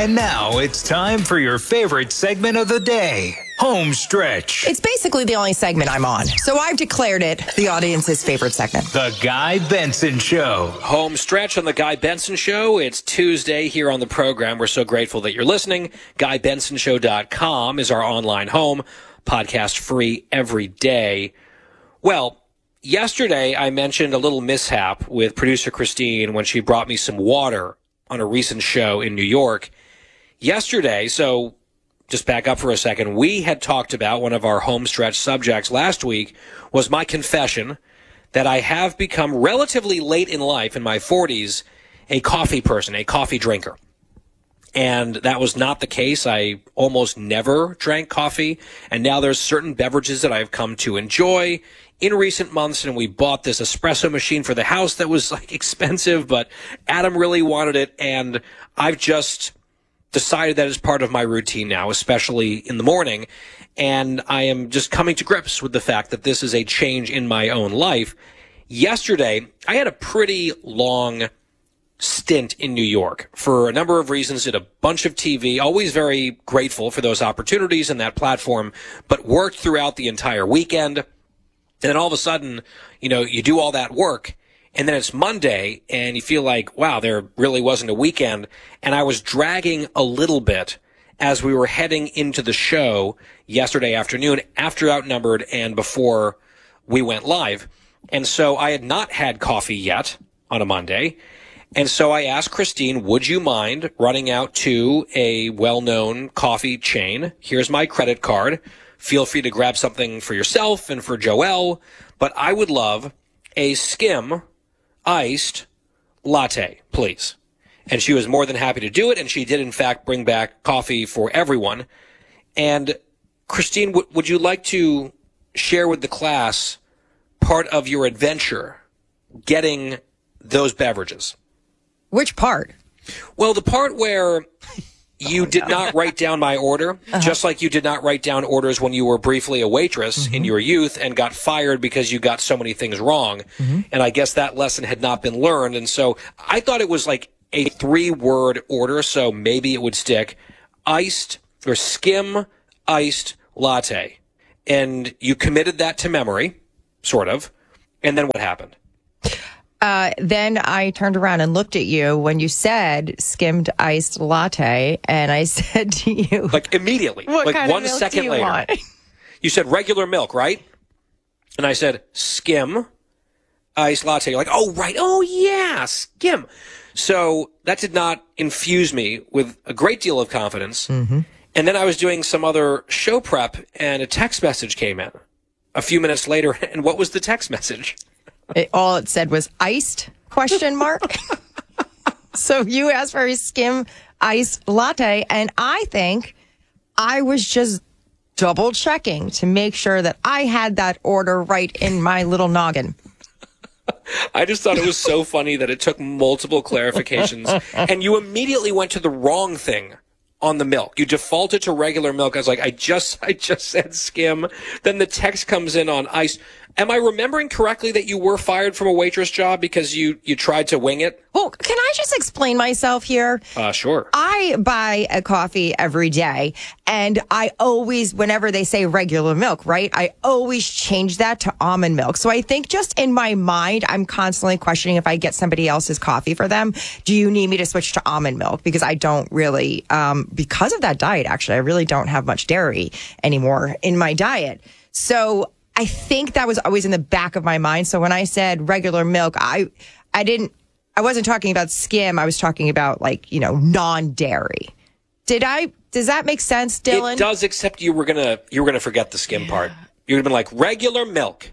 And now it's time for your favorite segment of the day, Home Stretch. It's basically the only segment I'm on, so I've declared it the audience's favorite segment. The Guy Benson Show. Home Stretch on The Guy Benson Show. It's Tuesday here on the program. We're so grateful that you're listening. GuyBensonShow.com is our online home. Podcast free every day. Well, yesterday I mentioned a little mishap with producer Christine when she brought me some water on a recent show in New York. Yesterday, so just back up for a second, we had talked about one of our home stretch subjects last week was my confession that I have become relatively late in life, in my 40s, a coffee person, a coffee drinker. And that was not the case. I almost never drank coffee. And now there's certain beverages that I've come to enjoy in recent months. And we bought this espresso machine for the house that was like expensive, but Adam really wanted it. And I've just decided that it's part of my routine now, especially in the morning. And I am just coming to grips with the fact that this is a change in my own life. Yesterday, I had a pretty long stint in New York for a number of reasons. Did a bunch of TV, always very grateful for those opportunities and that platform, but worked throughout the entire weekend. And then all of a sudden, you do all that work, and then it's Monday, and you feel like, wow, there really wasn't a weekend. And I was dragging a little bit as we were heading into the show yesterday afternoon, after Outnumbered and before we went live. And so I had not had coffee yet on a Monday. And so I asked Christine, would you mind running out to a well-known coffee chain? Here's my credit card. Feel free to grab something for yourself and for Joelle, but I would love a skim iced latte, please. And she was more than happy to do it, and she did, in fact, bring back coffee for everyone. And Christine, would you like to share with the class part of your adventure getting those beverages? Which part? Well, the part where you did not write down my order, just like you did not write down orders when you were briefly a waitress in your youth and got fired because you got so many things wrong. And I guess that lesson had not been learned. And so I thought it was like a 3-word order, so maybe it would stick. Iced or skim iced latte. And you committed that to memory, sort of. And then what happened? Then I turned around and looked at you when you said skimmed iced latte, and I said to you, like immediately, what like kind 1 of milk second do you later, want? You said regular milk, right? And I said skim iced latte. You're like, oh, right. Oh, yeah, skim. So that did not infuse me with a great deal of confidence. And then I was doing some other show prep, and a text message came in a few minutes later. And what was the text message? All it said was iced ? So you asked for a skim iced latte, and I think I was just double checking to make sure that I had that order right in my little noggin. I just thought it was so funny that it took multiple clarifications, and you immediately went to the wrong thing on the milk. You defaulted to regular milk. I was like, I just said skim. Then the text comes in on ice. Am I remembering correctly that you were fired from a waitress job because you tried to wing it? Well, can I just explain myself here? Sure. I buy a coffee every day, and I always, whenever they say regular milk, right, I always change that to almond milk. So I think just in my mind, I'm constantly questioning if I get somebody else's coffee for them, do you need me to switch to almond milk? Because I don't really, because of that diet, actually, I really don't have much dairy anymore in my diet. So I think that was always in the back of my mind. So when I said regular milk, I wasn't talking about skim. I was talking about non-dairy. Does that make sense, Dylan? It does, except you were gonna forget the skim part. You would have been like regular milk.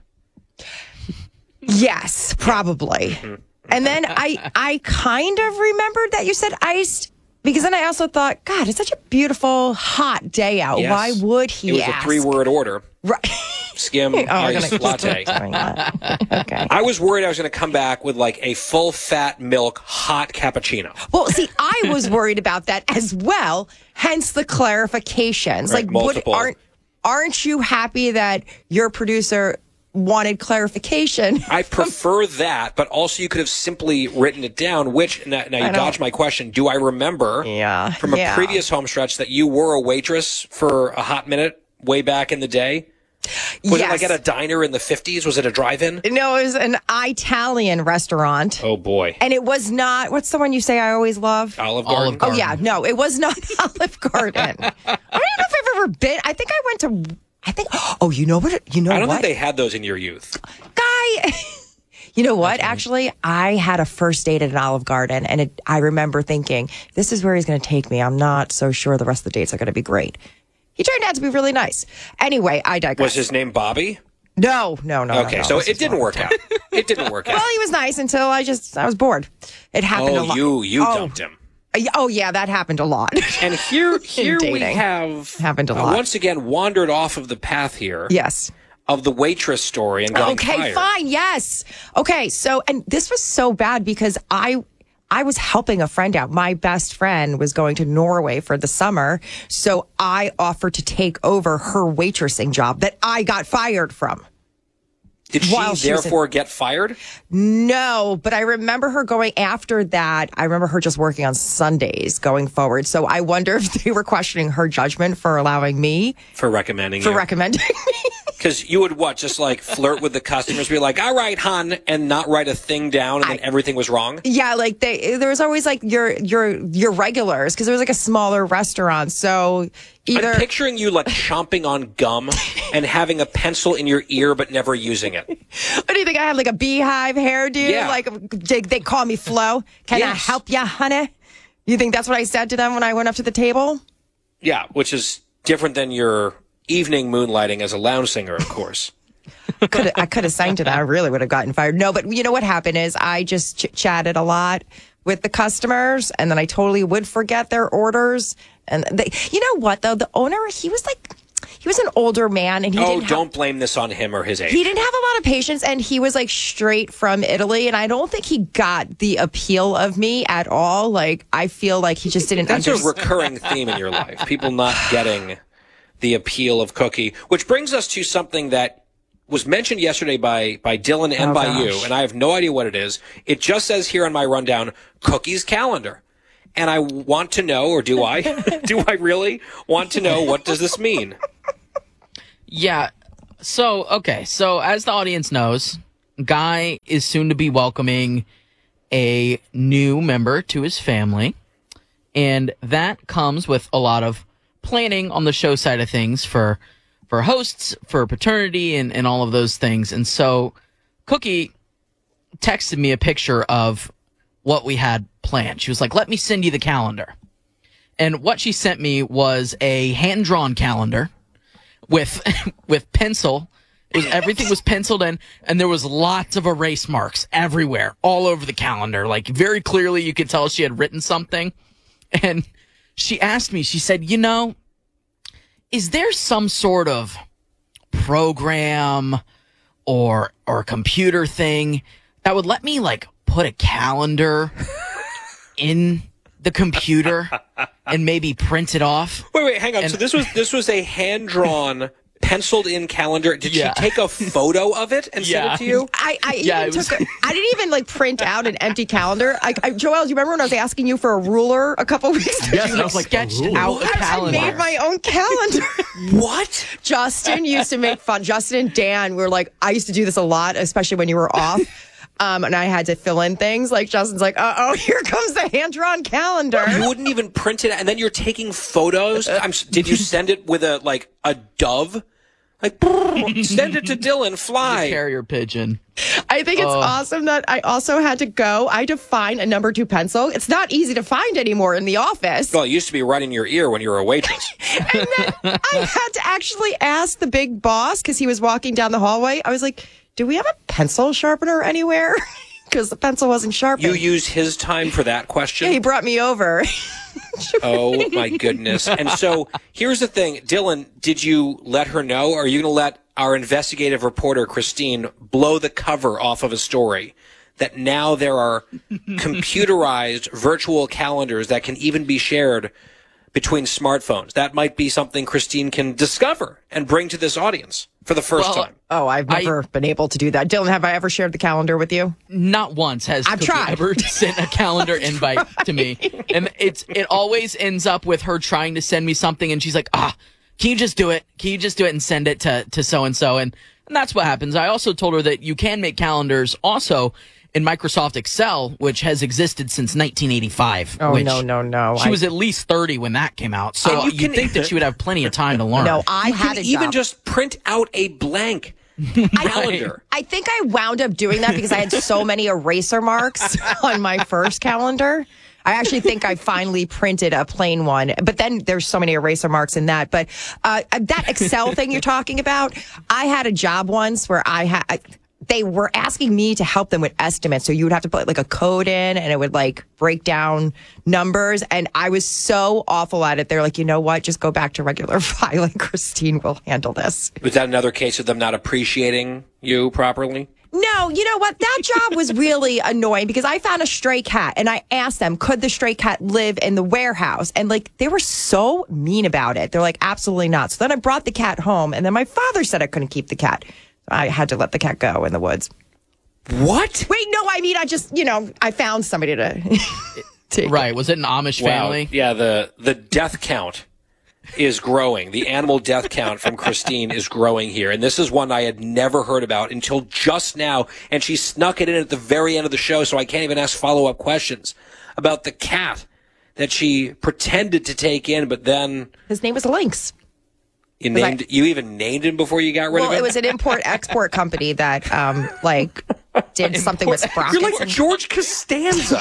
Yes, probably. And then I kind of remembered that you said iced, because then I also thought, God, it's such a beautiful hot day out. Yes. Why would he ask? It was a 3-word order. Right. Skim iced latte. Okay. I was worried I was going to come back with like a full fat milk hot cappuccino. Well, see, I was worried about that as well. Hence the clarifications. Right, multiple. Aren't you happy that your producer wanted clarification. I prefer that, but also you could have simply written it down, which, now you dodged my question. Do I remember from a previous home stretch that you were a waitress for a hot minute way back in the day? Was it like at a diner in the 50s? Was it a drive-in? No, it was an Italian restaurant. Oh, boy. And it was not, what's the one you say I always love? Olive Garden. Oh, yeah. No, it was not Olive Garden. I don't know if I've ever been. I think I went to, you know what? I don't think they had those in your youth. Guy, you know what? Actually, I had a first date at an Olive Garden, and I remember thinking, this is where he's going to take me. I'm not so sure the rest of the dates are going to be great. He turned out to be really nice. Anyway, I digress. Was his name Bobby? No. Okay, so it didn't work out. It didn't work out. Well, he was nice until I was bored. It happened a lot. You dumped him. Oh, yeah, that happened a lot. And here we have happened a lot. Once again wandered off of the path here. Yes. Of the waitress story and got fired. Okay, fine. Yes. Okay, so, and this was so bad because I was helping a friend out. My best friend was going to Norway for the summer, so I offered to take over her waitressing job that I got fired from. Did she therefore get fired? No, but I remember her going after that. I remember her just working on Sundays going forward. So I wonder if they were questioning her judgment for allowing me. For recommending me. Because you would just like flirt with the customers, be like, all right, hon, and not write a thing down, and then everything was wrong? Yeah, like there was always like your regulars, because there was like a smaller restaurant. So I'm picturing you like chomping on gum and having a pencil in your ear but never using it. What do you think? I had like a beehive hairdo? Yeah. Like they call me Flo. Can I help ya, honey? You think that's what I said to them when I went up to the table? Yeah, which is different than your evening moonlighting as a lounge singer, of course. I could have sang to that. I really would have gotten fired. No, but you know what happened is I just chatted a lot with the customers, and then I totally would forget their orders. And you know what, though? The owner, he was an older man, and don't blame this on him or his age. He didn't have a lot of patience, and he was like straight from Italy, and I don't think he got the appeal of me at all. Like, I feel like he just didn't understand. That's a recurring theme in your life. People not getting the appeal of Cookie, which brings us to something that was mentioned yesterday by Dylan and you, and I have no idea what it is. It just says here on my rundown, Cookie's calendar. And I want to know, or do I? Do I really want to know, what does this mean? Yeah. So as the audience knows, Guy is soon to be welcoming a new member to his family. And that comes with a lot of planning on the show side of things for hosts, for paternity, and all of those things. And so Cookie texted me a picture of what we had planned. She was like, let me send you the calendar. And what she sent me was a hand-drawn calendar with pencil. Everything was penciled in, and there was lots of erase marks everywhere, all over the calendar. Like, very clearly you could tell she had written something. And she asked me, she said, is there some sort of program or computer thing that would let me, like, put a calendar in the computer and maybe print it off? Wait, hang on. So this was a hand-drawn, penciled-in calendar. Did she take a photo of it and send it to you? I didn't even like print out an empty calendar. Joel, do you remember when I was asking you for a ruler a couple weeks ago? Yes, I was like, sketched out a calendar. I made my own calendar. What? Justin used to make fun. Justin and Dan were like, I used to do this a lot, especially when you were off. And I had to fill in things. Like, Justin's like, here comes the hand-drawn calendar. You wouldn't even print it, and then you're taking photos? Did you send it with a dove? Like, send it to Dylan, fly. Carrier pigeon. I think it's awesome that I also had to find a number 2 pencil. It's not easy to find anymore in the office. Well, it used to be right in your ear when you were a waitress. And then I had to actually ask the big boss, because he was walking down the hallway. I was like, do we have a pencil sharpener anywhere? Because the pencil wasn't sharpened. You used his time for that question? Yeah, he brought me over. Oh, my goodness. And so here's the thing. Dylan, did you let her know? Or are you going to let our investigative reporter, Christine, blow the cover off of a story that now there are computerized virtual calendars that can even be shared between smartphones? That might be something Christine can discover and bring to this audience. for the first time? Oh, I've never been able to do that. Dylan, have I ever shared the calendar with you? Not once has I've Cookie tried. ever sent a calendar invite to me. And it always ends up with her trying to send me something, and she's like, can you just do it? Can you just do it and send it to so-and-so? And that's what happens. I also told her that you can make calendars also in Microsoft Excel, which has existed since 1985. Oh, no. She was at least 30 when that came out. So you'd think that she would have plenty of time to learn. No, I had a even job. just print out a blank calendar. I think I wound up doing that because I had so many eraser marks on my first calendar. I actually think I finally printed a plain one, but then there's so many eraser marks in that. But that Excel thing you're talking about, I had a job once where they were asking me to help them with estimates. So you would have to put like a code in and it would like break down numbers. And I was so awful at it. They're like, you know what? Just go back to regular filing. Christine will handle this. Was that another case of them not appreciating you properly? No, you know what? That job was really annoying because I found a stray cat and I asked them, could the stray cat live in the warehouse? And like, they were so mean about it. They're like, absolutely not. So then I brought the cat home and then my father said I couldn't keep the cat. I had to let the cat go in the woods. What? Wait, no, I mean, I just, I found somebody to take Right. Was it an Amish family? Yeah, the death count is growing. The animal death count from Christine is growing here. And this is one I had never heard about until just now. And she snuck it in at the very end of the show, so I can't even ask follow-up questions about the cat that she pretended to take in, but then... His name was Lynx. You even named him before you got rid of him? Well, it was an import-export company that, did something with sprockets. You're like George Costanza.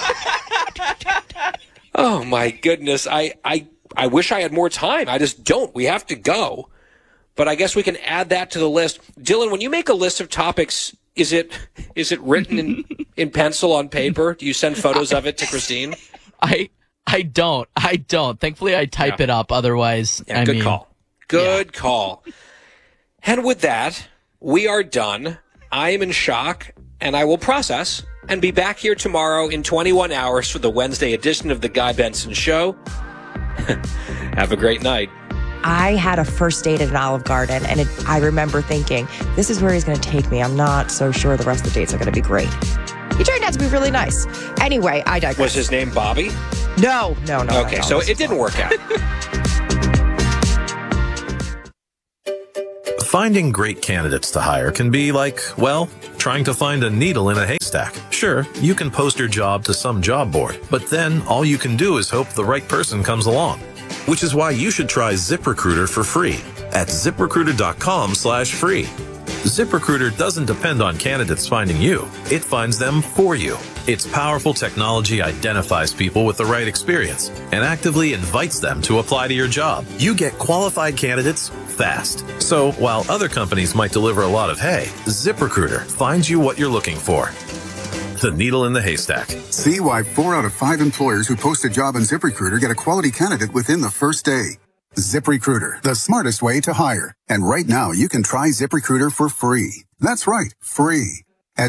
Oh, my goodness. I wish I had more time. I just don't. We have to go. But I guess we can add that to the list. Dylan, when you make a list of topics, is it written in pencil on paper? Do you send photos of it to Christine? I don't. Thankfully, I type it up. Otherwise, yeah, good call. Good call. And with that, we are done. I am in shock, and I will process and be back here tomorrow in 21 hours for the Wednesday edition of The Guy Benson Show. Have a great night. I had a first date at an Olive Garden, and I remember thinking, this is where he's going to take me. I'm not so sure the rest of the dates are going to be great. He turned out to be really nice. Anyway, I digress. Was his name Bobby? No. Okay, so it didn't work out. Finding great candidates to hire can be like, well, trying to find a needle in a haystack. Sure, you can post your job to some job board, but then all you can do is hope the right person comes along. Which is why you should try ZipRecruiter for free at ZipRecruiter.com/free. ZipRecruiter doesn't depend on candidates finding you. It finds them for you. Its powerful technology identifies people with the right experience and actively invites them to apply to your job. You get qualified candidates fast. So while other companies might deliver a lot of hay, ZipRecruiter finds you what you're looking for. The needle in the haystack. See why 4 out of 5 employers who post a job on ZipRecruiter get a quality candidate within the first day. ZipRecruiter, the smartest way to hire. And right now, you can try ZipRecruiter for free. That's right, free. At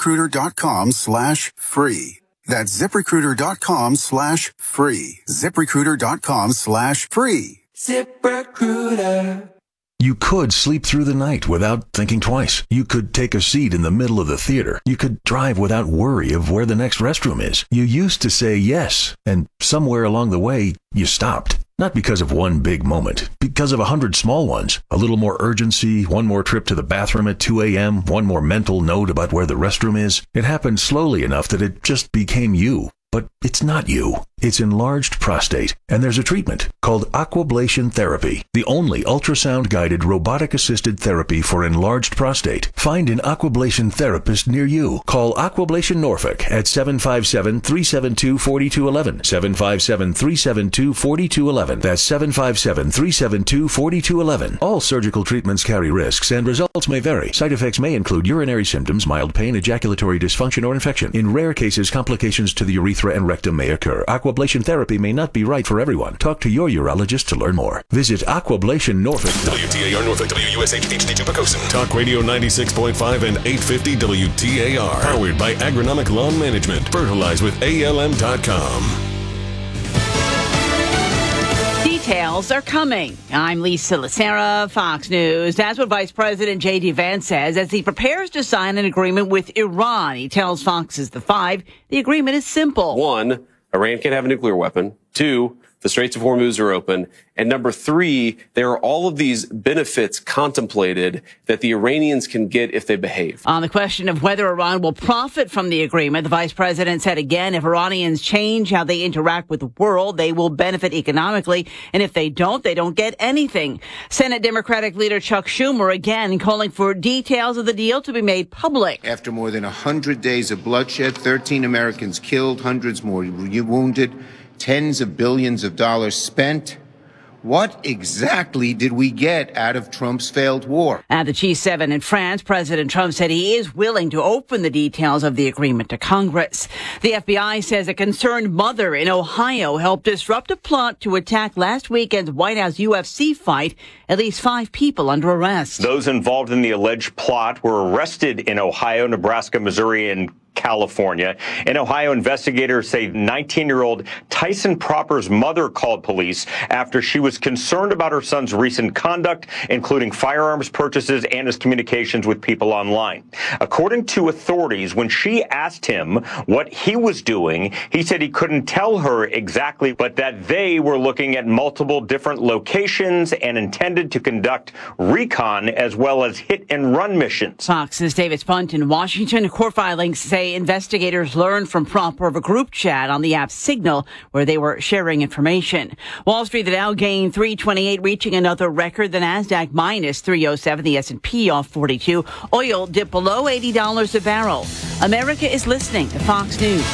ZipRecruiter.com/free. That's ZipRecruiter.com/free. ZipRecruiter.com/free. ZipRecruiter. You could sleep through the night without thinking twice. You could take a seat in the middle of the theater. You could drive without worry of where the next restroom is. You used to say yes, and somewhere along the way, you stopped. Not because of one big moment, because of 100 small ones. A little more urgency, one more trip to the bathroom at 2 a.m., one more mental note about where the restroom is. It happened slowly enough that it just became you. But it's not you. It's enlarged prostate, and there's a treatment called Aquablation Therapy, the only ultrasound-guided robotic-assisted therapy for enlarged prostate. Find an Aquablation therapist near you. Call Aquablation Norfolk at 757-372-4211. 757-372-4211. That's 757-372-4211. All surgical treatments carry risks, and results may vary. Side effects may include urinary symptoms, mild pain, ejaculatory dysfunction, or infection. In rare cases, complications to the urethra and rectum may occur. Aquablation therapy may not be right for everyone. Talk to your urologist to learn more. Visit Aquablation Norfolk. WTAR Norfolk, WUSH HD2 Pocosin. Talk Radio 96.5 and 850 WTAR. Powered by Agronomic Lawn Management. Fertilize with ALM.com. Detail details are coming. I'm Lisa Lacera, Fox News. That's what Vice President J.D. Vance says as he prepares to sign an agreement with Iran. He tells Fox's The Five the agreement is simple. 1, Iran can't have a nuclear weapon. 2, the Straits of Hormuz are open. And number 3, there are all of these benefits contemplated that the Iranians can get if they behave. On the question of whether Iran will profit from the agreement, the vice president said again, if Iranians change how they interact with the world, they will benefit economically. And if they don't get anything. Senate Democratic leader Chuck Schumer again calling for details of the deal to be made public. After more than 100 days of bloodshed, 13 Americans killed, hundreds more wounded, tens of billions of dollars spent. What exactly did we get out of Trump's failed war? At the G7 in France, President Trump said he is willing to open the details of the agreement to Congress. The FBI says a concerned mother in Ohio helped disrupt a plot to attack last weekend's White House UFC fight. At least 5 people under arrest. Those involved in the alleged plot were arrested in Ohio, Nebraska, Missouri, and California. In Ohio, investigators say 19-year-old Tyson Proper's mother called police after she was concerned about her son's recent conduct, including firearms purchases and his communications with people online. According to authorities, when she asked him what he was doing, he said he couldn't tell her exactly, but that they were looking at multiple different locations and intended to conduct recon as well as hit-and-run missions. Fox's David Spunt in Washington. Court filings say investigators learned from Proper of a group chat on the app Signal where they were sharing information. Wall Street, the Dow gained 328, reaching another record. The Nasdaq minus 307, the S&P off 42. Oil dipped below $80 a barrel. America is listening to Fox News.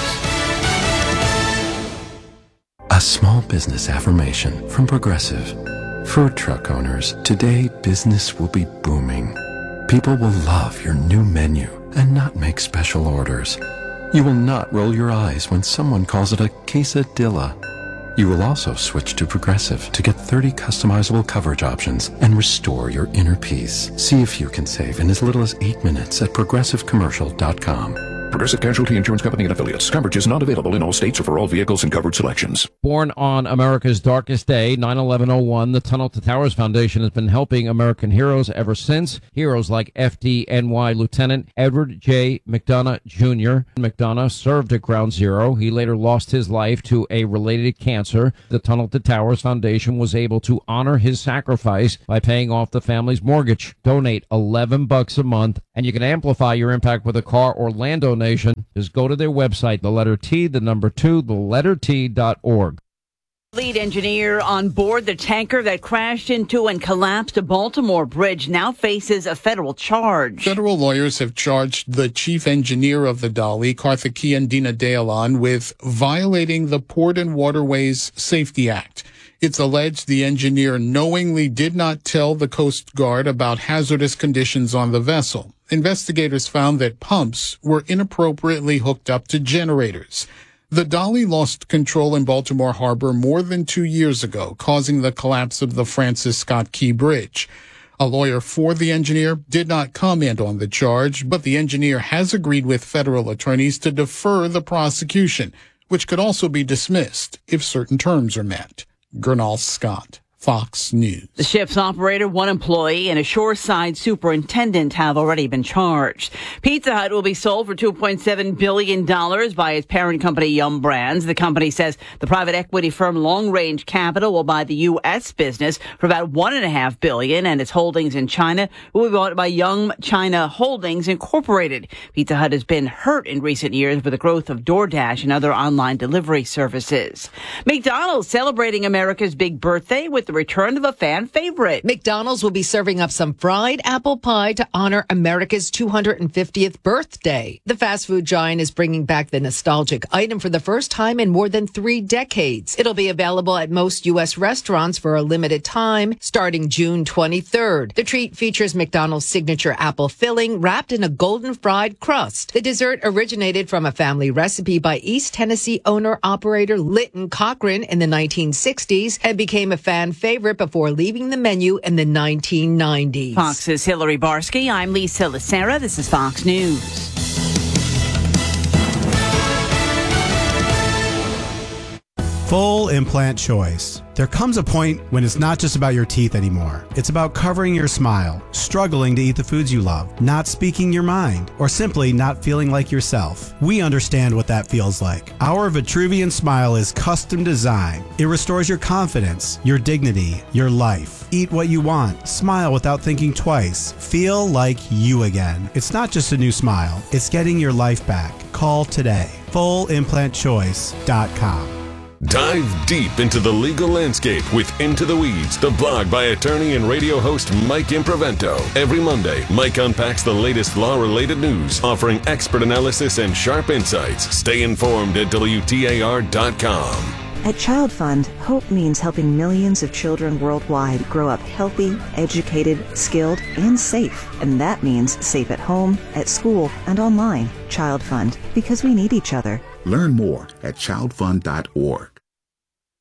A small business affirmation from Progressive. Food truck owners, today business will be booming. People will love your new menu and not make special orders. You will not roll your eyes when someone calls it a quesadilla. You will also switch to Progressive to get 30 customizable coverage options and restore your inner peace. See if you can save in as little as 8 minutes at progressivecommercial.com. Progressive Casualty Insurance Company and Affiliates. Coverage is not available in all states or for all vehicles and covered selections. Born on America's darkest day, 9/11/01, the Tunnel to Towers Foundation has been helping American heroes ever since. Heroes like FDNY Lieutenant Edward J. McDonough Jr. McDonough served at Ground Zero. He later lost his life to a related cancer. The Tunnel to Towers Foundation was able to honor his sacrifice by paying off the family's mortgage. Donate $11 a month, and you can amplify your impact with a car or land donation. Just go to their website, the letter T, the number 2, the letter T.org. Lead engineer on board the tanker that crashed into and collapsed a Baltimore bridge now faces a federal charge. Federal lawyers have charged the chief engineer of the Dali, Karthikeyan Dinadayalan, with violating the Port and Waterways Safety Act. It's alleged the engineer knowingly did not tell the Coast Guard about hazardous conditions on the vessel. Investigators found that pumps were inappropriately hooked up to generators. The Dali lost control in Baltimore Harbor more than 2 years ago, causing the collapse of the Francis Scott Key Bridge. A lawyer for the engineer did not comment on the charge, but the engineer has agreed with federal attorneys to defer the prosecution, which could also be dismissed if certain terms are met. Gernal Scott, Fox News. The ship's operator, one employee, and a shoreside superintendent have already been charged. Pizza Hut will be sold for $2.7 billion by its parent company, Yum Brands. The company says the private equity firm Long Range Capital will buy the U.S. business for about $1.5 billion, and its holdings in China will be bought by Yum China Holdings Incorporated. Pizza Hut has been hurt in recent years with the growth of DoorDash and other online delivery services. McDonald's celebrating America's big birthday with the return of a fan favorite. McDonald's will be serving up some fried apple pie to honor America's 250th birthday. The fast food giant is bringing back the nostalgic item for the first time in more than 3 decades. It'll be available at most U.S. restaurants for a limited time starting June 23rd. The treat features McDonald's signature apple filling wrapped in a golden fried crust. The dessert originated from a family recipe by East Tennessee owner-operator Lytton Cochran in the 1960s and became a fan favorite before leaving the menu in the 1990s. Fox's Hillary Barsky. I'm Lisa Lacera. This is Fox News. Full implant choice. There comes a point when it's not just about your teeth anymore. It's about covering your smile, struggling to eat the foods you love, not speaking your mind, or simply not feeling like yourself. We understand what that feels like. Our Vitruvian Smile is custom designed. It restores your confidence, your dignity, your life. Eat what you want. Smile without thinking twice. Feel like you again. It's not just a new smile. It's getting your life back. Call today. FullImplantChoice.com. Dive deep into the legal landscape with Into the Weeds, the blog by attorney and radio host Mike Improvento. Every Monday, Mike unpacks the latest law-related news, offering expert analysis and sharp insights. Stay informed at WTAR.com. At Child Fund, hope means helping millions of children worldwide grow up healthy, educated, skilled, and safe. And that means safe at home, at school, and online. Child Fund, because we need each other. Learn more at childfund.org.